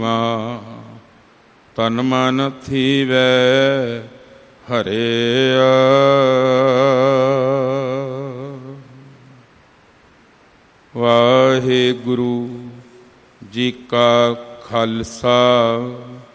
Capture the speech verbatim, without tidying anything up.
ਤਨ ਮਨ ਥੀਵੈ ਹਰਿਆ। ਵਾਹਿਗੁਰੂ ਜੀ ਕਾ ਖਾਲਸਾ